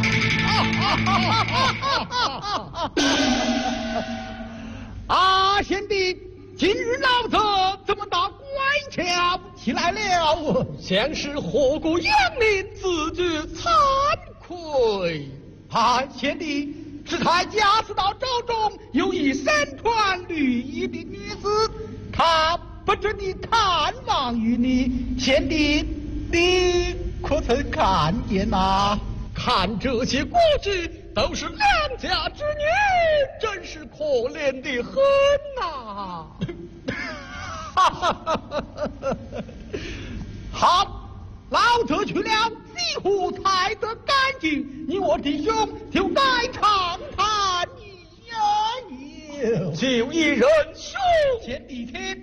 啊，贤弟，今日老者怎么打乖巧起来了？ 像是祸国殃民，自觉惭愧。 啊，贤弟，是太家知道州中有一身穿绿衣的女子，她不准你探望于你，贤弟，你可曾看见呐？ 看这些国君都是良家之女，真是可怜的很呐！ 好，老者去了，几乎抬得干净，你我弟兄就该长谈一有。 就一人